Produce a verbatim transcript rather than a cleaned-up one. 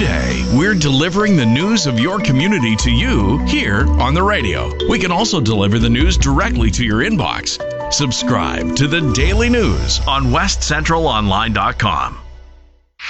day, we're delivering the news of your community to you here on the radio. We can also deliver the news directly to your inbox. Subscribe to the Daily News on west central online dot com.